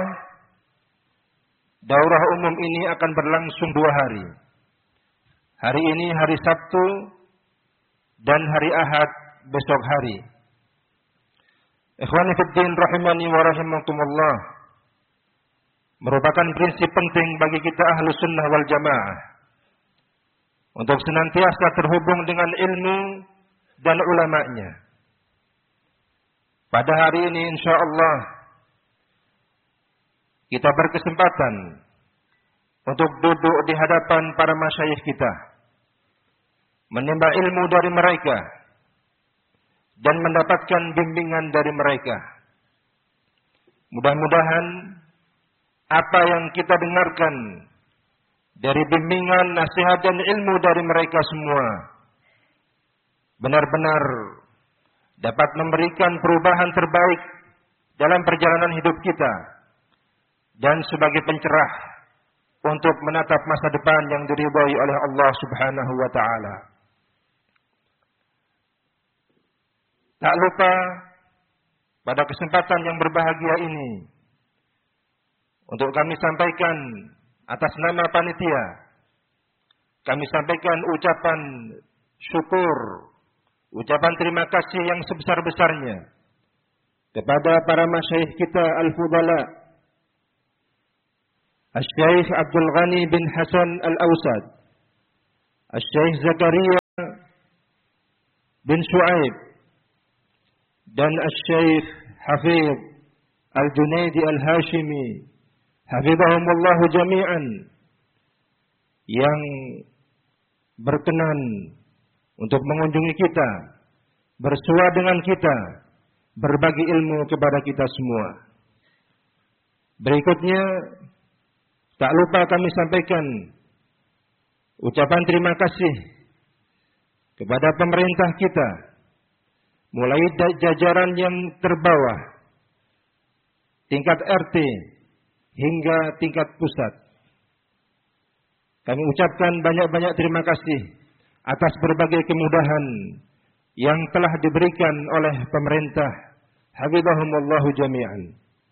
daurah umum ini akan berlangsung dua hari. Hari ini hari Sabtu dan hari Ahad besok hari. Ikhwani fiddin rahimani wa rahimakumullah, merupakan prinsip penting bagi kita Ahlus Sunnah wal Jamaah untuk senantiasa terhubung dengan ilmu dan ulama'nya. Pada hari ini insyaallah kita berkesempatan untuk duduk di hadapan para masyayikh kita, menimba ilmu dari mereka dan mendapatkan bimbingan dari mereka. Mudah-mudahan apa yang kita dengarkan dari bimbingan, nasihat dan ilmu dari mereka semua benar-benar dapat memberikan perubahan terbaik dalam perjalanan hidup kita dan sebagai pencerah untuk menatap masa depan yang diridhai oleh Allah Subhanahu wa taala. Tak lupa pada kesempatan yang berbahagia ini untuk kami sampaikan atas nama panitia, kami sampaikan ucapan syukur ucapan terima kasih yang sebesar-besarnya kepada para masyayikh kita al-fudala, Asy-Syaikh Abdul Ghani bin Hasan Al-Awsad, Asy-Syaikh Zakaria bin Shu'aib, dan Asy-Syaikh Hafidh Al-Junaidi Al-Hashimi, hafizahumullahu jami'an, yang berkenan untuk mengunjungi kita, bersua dengan kita, berbagi ilmu kepada kita semua. Berikutnya, tak lupa kami sampaikan ucapan terima kasih kepada pemerintah kita, mulai dari jajaran yang terbawah, tingkat R T hingga tingkat pusat. Kami ucapkan banyak-banyak terima kasih atas berbagai kemudahan yang telah diberikan oleh pemerintah. Hafizahumullahu jami'an.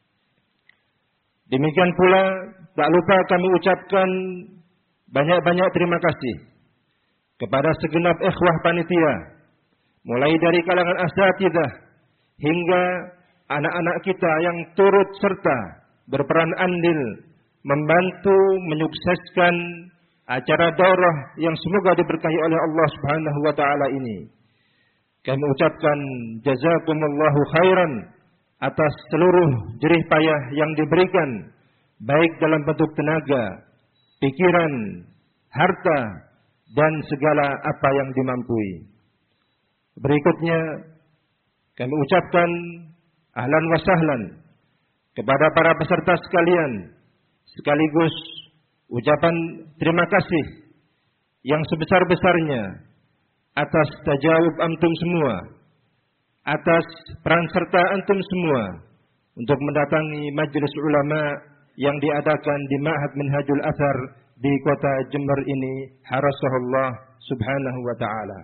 Demikian pula tak lupa kami ucapkan banyak-banyak terima kasih kepada segenap ikhwah panitia, mulai dari kalangan asatidzah hingga anak-anak kita yang turut serta berperan andil membantu menyukseskan acara daurah yang semoga diberkahi oleh Allah Subhanahu wa taala ini. Kami ucapkan jazakumullahu khairan atas seluruh jerih payah yang diberikan, baik dalam bentuk tenaga, pikiran, harta, dan segala apa yang dimampui. Berikutnya kami ucapkan ahlan wa sahlan kepada para peserta sekalian, sekaligus ucapan terima kasih yang sebesar-besarnya atas tajawub antum semua, atas peran serta antum semua untuk mendatangi majelis ulama yang diadakan di Ma'had Minhajul Athar di kota Jember ini, harasahullah subhanahu wa ta'ala.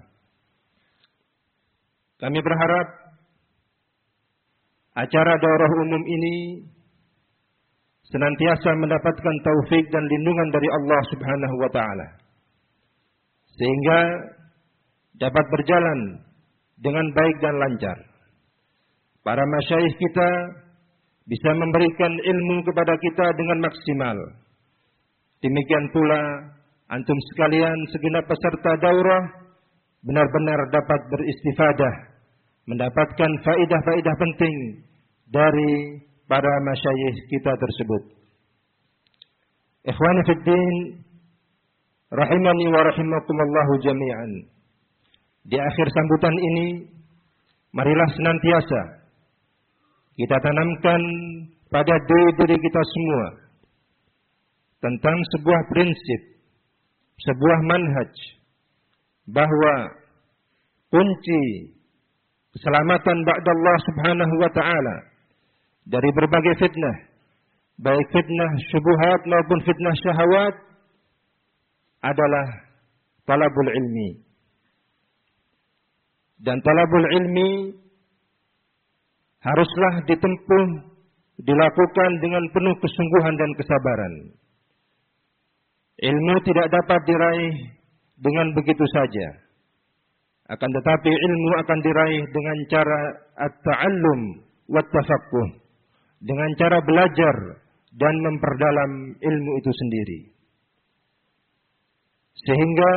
Kami berharap acara daurah umum ini senantiasa mendapatkan taufik dan lindungan dari Allah Subhanahu wa taala, sehingga dapat berjalan dengan baik dan lancar. Para masyayikh kita bisa memberikan ilmu kepada kita dengan maksimal. Demikian pula antum sekalian segenap peserta daurah benar-benar dapat beristifadah, mendapatkan faidah-faidah penting dari para masyayikh kita tersebut. Ikhwani fid din, rahimani wa rahimakumullahu jami'an. Di akhir sambutan ini, marilah senantiasa kita tanamkan pada diri-diri kita semua tentang sebuah prinsip, sebuah manhaj, bahwa kunci keselamatan ba'da Allah Subhanahu wa ta'ala dari berbagai fitnah, baik fitnah syubhat maupun fitnah syahwat, adalah talabul ilmi. Dan talabul ilmi haruslah ditempuh, dilakukan dengan penuh kesungguhan dan kesabaran. Ilmu tidak dapat diraih dengan begitu saja. Akan tetapi ilmu akan diraih dengan cara at-ta'allum wa tafaqquh, dengan cara belajar dan memperdalam ilmu itu sendiri. Sehingga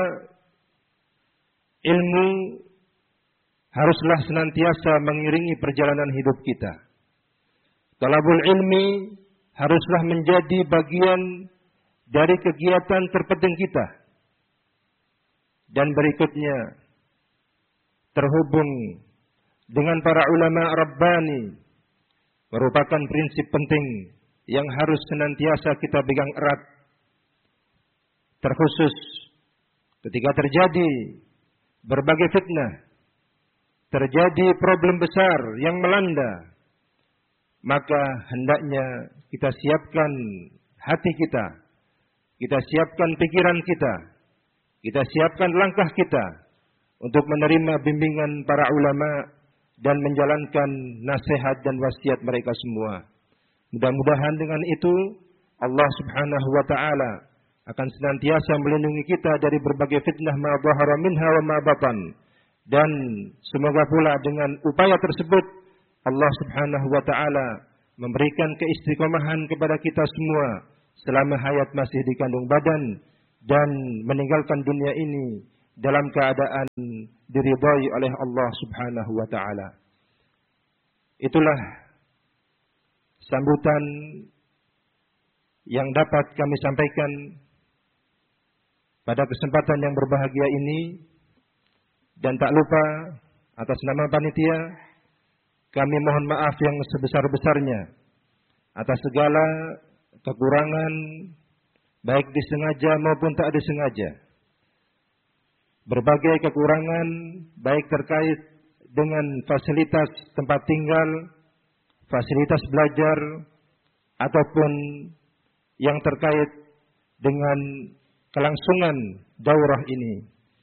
ilmu haruslah senantiasa mengiringi perjalanan hidup kita. Talabul ilmi haruslah menjadi bagian dari kegiatan terpenting kita. Dan berikutnya, terhubung dengan para ulama Rabbani merupakan prinsip penting yang harus senantiasa kita pegang erat. Terkhusus ketika terjadi berbagai fitnah, terjadi problem besar yang melanda, maka hendaknya kita siapkan hati kita, kita siapkan pikiran kita, kita siapkan langkah kita untuk menerima bimbingan para ulama dan menjalankan nasihat dan wasiat mereka semua. Mudah-mudahan dengan itu Allah Subhanahu wa taala akan senantiasa melindungi kita dari berbagai fitnah ma dhahara minha wa ma batan, Dan semoga pula dengan upaya tersebut Allah Subhanahu wa taala memberikan keistiqomahan kepada kita semua selama hayat masih di kandung badan dan meninggalkan dunia ini dalam keadaan diridhai oleh Allah Subhanahu wa taala. Itulah sambutan yang dapat kami sampaikan pada kesempatan yang berbahagia ini, dan tak lupa atas nama panitia kami mohon maaf yang sebesar-besarnya atas segala kekurangan baik disengaja maupun tak disengaja. Berbagai kekurangan baik terkait dengan fasilitas tempat tinggal, fasilitas belajar, ataupun yang terkait dengan kelangsungan daurah ini.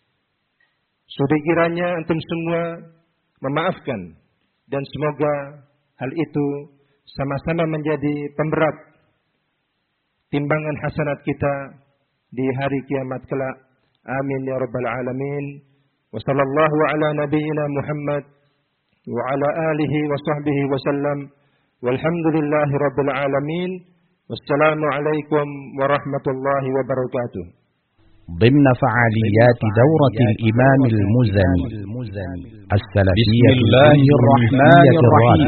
Sudi kiranya antum semua memaafkan, dan semoga hal itu sama-sama menjadi pemberat timbangan hasanat kita di hari kiamat kelak. Amin ya rabbal alamin. Wa sallallahu ala nabiyyina Muhammad wa ala alihi wa sahbihi wa sallam. Walhamdulillahi rabbil alamin. Wassalamu alaikum warahmatullahi wabarakatuh. ضمن فعاليات دورة الإمام المزني السلفية بسم الله الرحمن الرحيم.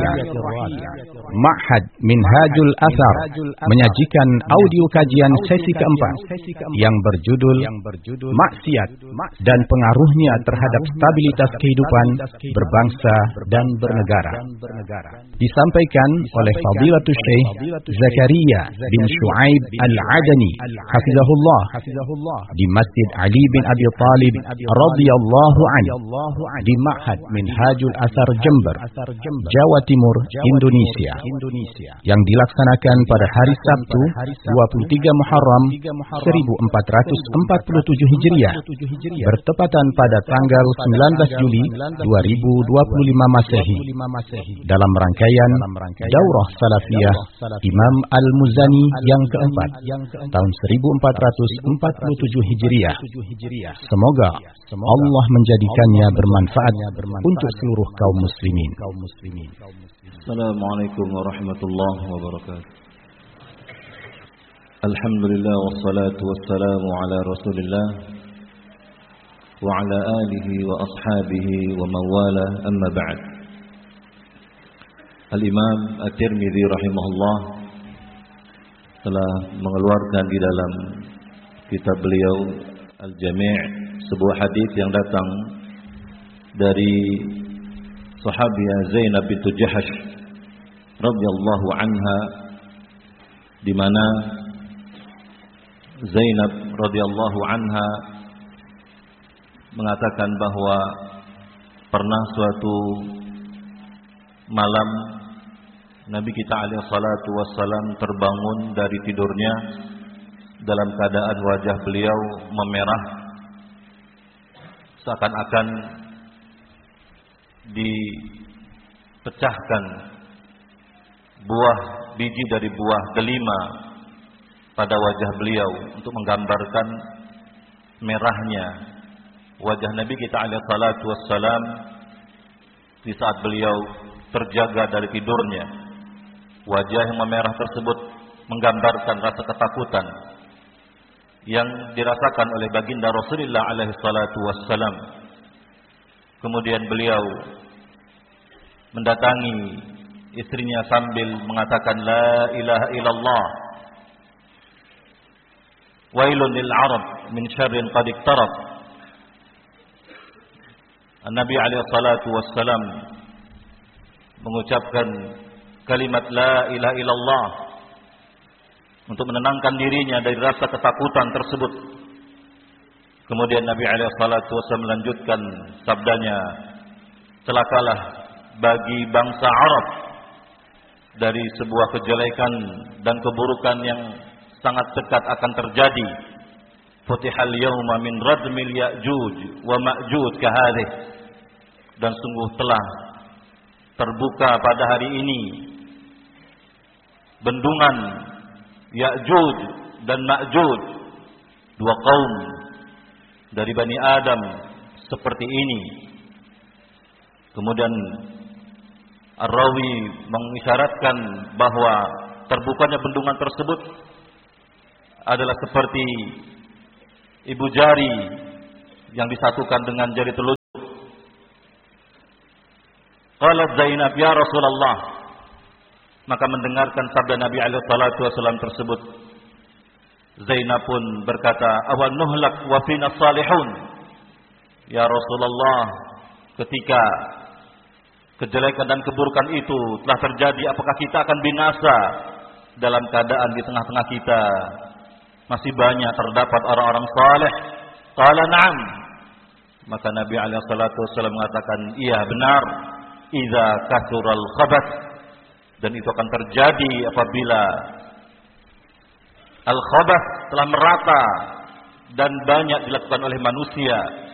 Ma'had Minhajul Athar menyajikan audio kajian sesi keempat yang berjudul Maksiat dan Pengaruhnya Terhadap Stabilitas Kehidupan Berbangsa dan Bernegara. Disampaikan oleh Fadilatul Syekh Zakaria bin Shu'aib Al-Adani hafizahullah di Masjid Ali bin Abi Thalib radhiyallahu anhu di Ma'had Minhajul Athar Jember, Jawa Timur, Indonesia, yang dilaksanakan pada hari Sabtu dua puluh tiga Muharram seribu empat ratus empat puluh tujuh Hijriah bertepatan pada tanggal sembilan belas Juli dua ribu dua puluh lima Masehi, dalam rangkaian Daurah Salafiyah Imam Al-Muzani yang keempat tahun seribu empat ratus empat puluh tujuh Hijriah. Semoga Allah menjadikannya bermanfaat untuk seluruh kaum muslimin. Assalamualaikum warahmatullahi wabarakatuh. Alhamdulillah wassalatu wassalamu ala Rasulillah wa ala alihi wa ashabihi wa mawala, amma ba'd. Al-Imam At-Tirmidzi rahimahullah telah mengeluarkan di dalam kitab beliau Al-Jami' sebuah hadis yang datang dari sahabiah Zainab bintu Jahash radhiyallahu anha, di mana Zainab radhiyallahu anha mengatakan bahwa pernah suatu malam Nabi kita alaihi salatu wassalam terbangun dari tidurnya dalam keadaan wajah beliau memerah, seakan-akan dipecahkan buah biji dari buah delima pada wajah beliau untuk menggambarkan merahnya wajah Nabi kita alaihi salatu wassalam di saat beliau terjaga dari tidurnya. Wajah yang memerah tersebut menggambarkan rasa ketakutan yang dirasakan oleh baginda Rasulullah alaihi salatu wassalam. Kemudian beliau mendatangi istrinya sambil mengatakan la ilaha illallah, wailun lil arab min syarrin qad iqtarab. Nabi alaihi salatu wassalam mengucapkan kalimat la ilaha illallah untuk menenangkan dirinya dari rasa ketakutan tersebut. Kemudian Nabi alaihi salatu wasallam melanjutkan sabdanya, celakalah bagi bangsa Arab dari sebuah kejelekan dan keburukan yang sangat dekat akan terjadi. Futihal yawma min radmil ya'juj wa ma'juj kahadih. Dan sungguh telah terbuka pada hari ini bendungan Ya'juj dan Ma'juj, dua kaum dari Bani Adam seperti ini Kemudian Ar-Rawi mengisyaratkan bahwa terbukanya bendungan tersebut adalah seperti ibu jari yang disatukan dengan jari telunjuk. Qalat Zainab, ya Rasulullah. Maka mendengarkan sabda Nabi alaihi salatu wasallam tersebut, Zainab pun berkata, awan nuhlak wa fina salihun. Ya Rasulullah, ketika kejelekan dan keburukan itu telah terjadi, apakah kita akan binasa dalam keadaan di tengah-tengah kita masih banyak terdapat orang-orang saleh? Qala na'am. Maka Nabi alaihi salatu wasallam mengatakan, iya benar. Idza kathural khabath, dan itu akan terjadi apabila al-khabath telah merata dan banyak dilakukan oleh manusia.